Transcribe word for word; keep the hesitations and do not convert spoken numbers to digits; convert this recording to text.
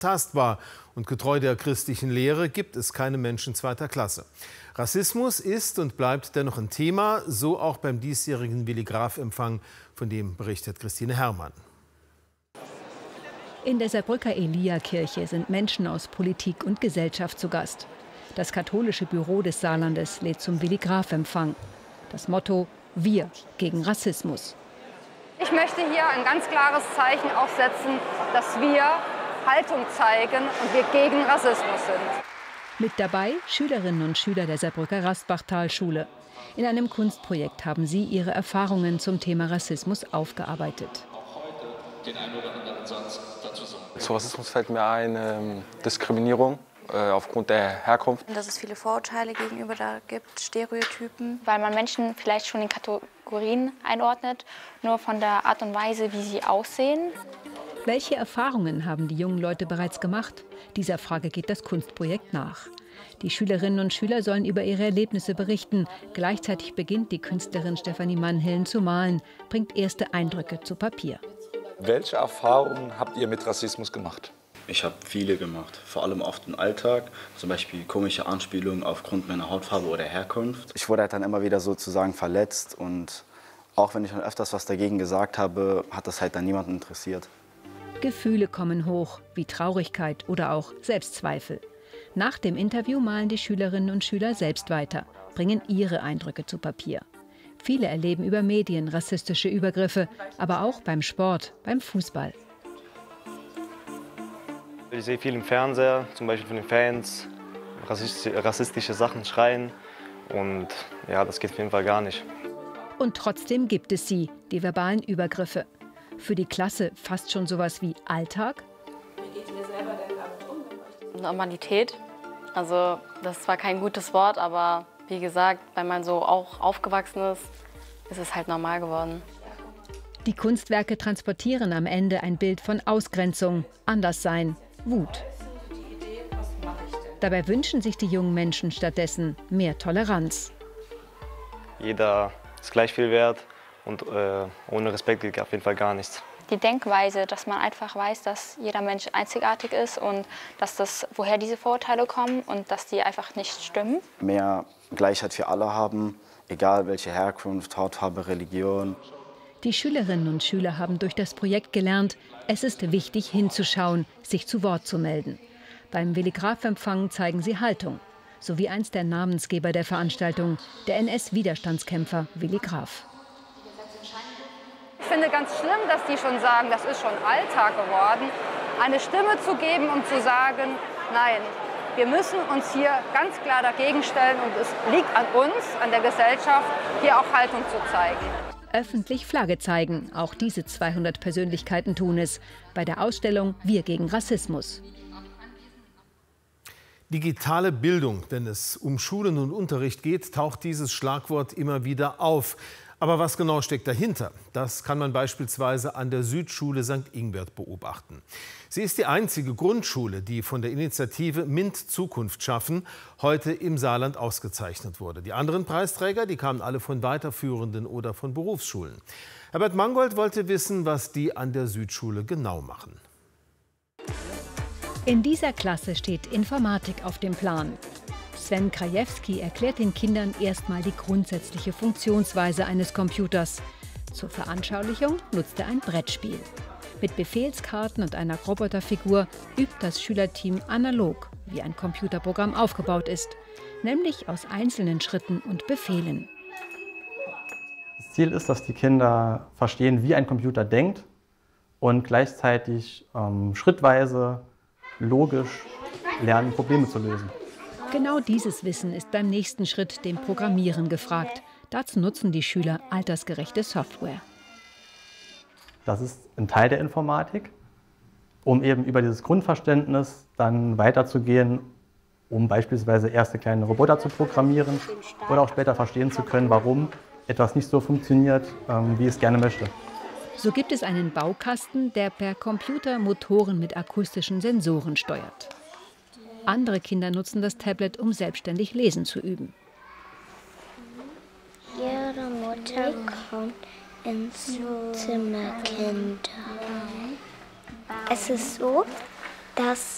tastbar. Und getreu der christlichen Lehre gibt es keine Menschen zweiter Klasse. Rassismus ist und bleibt dennoch ein Thema, so auch beim diesjährigen Willi Graf-Empfang, von dem berichtet Christine Herrmann. In der Saarbrücker Elia-Kirche sind Menschen aus Politik und Gesellschaft zu Gast. Das katholische Büro des Saarlandes lädt zum Willi Graf-Empfang. Das Motto: Wir gegen Rassismus. Ich möchte hier ein ganz klares Zeichen auch setzen, dass wir Haltung zeigen und wir gegen Rassismus sind. Mit dabei Schülerinnen und Schüler der Saarbrücker Rastbachtal-Schule. In einem Kunstprojekt haben sie ihre Erfahrungen zum Thema Rassismus aufgearbeitet. Zu Rassismus fällt mir ein ähm, Diskriminierung äh, aufgrund der Herkunft. Dass es viele Vorurteile gegenüber da gibt, Stereotypen. Weil man Menschen vielleicht schon in Kategorien einordnet, nur von der Art und Weise, wie sie aussehen. Welche Erfahrungen haben die jungen Leute bereits gemacht? Dieser Frage geht das Kunstprojekt nach. Die Schülerinnen und Schüler sollen über ihre Erlebnisse berichten. Gleichzeitig beginnt die Künstlerin Stefanie Mannhillen zu malen, bringt erste Eindrücke zu Papier. Welche Erfahrungen habt ihr mit Rassismus gemacht? Ich habe viele gemacht, vor allem oft im Alltag, zum Beispiel komische Anspielungen aufgrund meiner Hautfarbe oder Herkunft. Ich wurde halt dann immer wieder sozusagen verletzt und auch wenn ich dann öfters was dagegen gesagt habe, hat das halt dann niemanden interessiert. Gefühle kommen hoch, wie Traurigkeit oder auch Selbstzweifel. Nach dem Interview malen die Schülerinnen und Schüler selbst weiter, bringen ihre Eindrücke zu Papier. Viele erleben über Medien rassistische Übergriffe, aber auch beim Sport, beim Fußball. Ich sehe viel im Fernseher, zum Beispiel von den Fans, rassistische Sachen schreien und ja, das geht auf jeden Fall gar nicht. Und trotzdem gibt es sie, die verbalen Übergriffe. Für die Klasse fast schon sowas wie Alltag? Wie geht ihr selber denn damit um? Normalität. Also das ist zwar kein gutes Wort, aber wie gesagt, weil man so auch aufgewachsen ist, ist es halt normal geworden. Die Kunstwerke transportieren am Ende ein Bild von Ausgrenzung, Anderssein, Wut. Dabei wünschen sich die jungen Menschen stattdessen mehr Toleranz. Jeder ist gleich viel wert. Und äh, ohne Respekt geht auf jeden Fall gar nichts. Die Denkweise, dass man einfach weiß, dass jeder Mensch einzigartig ist und dass das, woher diese Vorurteile kommen und dass die einfach nicht stimmen. Mehr Gleichheit für alle haben, egal welche Herkunft, Hautfarbe, Religion. Die Schülerinnen und Schüler haben durch das Projekt gelernt, es ist wichtig hinzuschauen, sich zu Wort zu melden. Beim Willi Graf-Empfang zeigen sie Haltung, so wie einst der Namensgeber der Veranstaltung, der N S-Widerstandskämpfer Willi Graf. Ich finde ganz schlimm, dass die schon sagen, das ist schon Alltag geworden, eine Stimme zu geben und zu sagen, nein, wir müssen uns hier ganz klar dagegen stellen und es liegt an uns, an der Gesellschaft, hier auch Haltung zu zeigen. Öffentlich Flagge zeigen, auch diese zweihundert Persönlichkeiten tun es, bei der Ausstellung Wir gegen Rassismus. Digitale Bildung, wenn es um Schulen und Unterricht geht, taucht dieses Schlagwort immer wieder auf. Aber was genau steckt dahinter? Das kann man beispielsweise an der Südschule Sankt Ingbert beobachten. Sie ist die einzige Grundschule, die von der Initiative MINT Zukunft schaffen heute im Saarland ausgezeichnet wurde. Die anderen Preisträger, die kamen alle von weiterführenden oder von Berufsschulen. Herbert Mangold wollte wissen, was die an der Südschule genau machen. In dieser Klasse steht Informatik auf dem Plan. Sven Krajewski erklärt den Kindern erstmal die grundsätzliche Funktionsweise eines Computers. Zur Veranschaulichung nutzt er ein Brettspiel. Mit Befehlskarten und einer Roboterfigur übt das Schülerteam analog, wie ein Computerprogramm aufgebaut ist, nämlich aus einzelnen Schritten und Befehlen. Das Ziel ist, dass die Kinder verstehen, wie ein Computer denkt und gleichzeitig ähm, schrittweise, logisch lernen, Probleme zu lösen. Genau dieses Wissen ist beim nächsten Schritt, dem Programmieren, gefragt. Dazu nutzen die Schüler altersgerechte Software. Das ist ein Teil der Informatik, um eben über dieses Grundverständnis dann weiterzugehen, um beispielsweise erste kleine Roboter zu programmieren oder auch später verstehen zu können, warum etwas nicht so funktioniert, wie es gerne möchte. So gibt es einen Baukasten, der per Computer Motoren mit akustischen Sensoren steuert. Andere Kinder nutzen das Tablet, um selbstständig lesen zu üben. Ihre Mutter kommt ins Zimmer, Kinder. Es ist so, dass